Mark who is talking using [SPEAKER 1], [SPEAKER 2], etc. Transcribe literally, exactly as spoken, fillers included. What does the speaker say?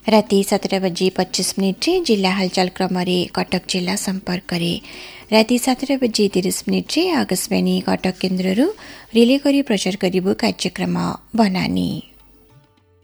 [SPEAKER 1] राति सत्र बजे पच्चीस मिनट जिल्ला हलचल क्रमरे कटक जिल्ला सम्पर्क करे। राति सत्र बजे तीस मिनट आकाशवाणी कटक केन्द्रहरू रिले गरी प्रचार गरिबो कार्यक्रम बनानी।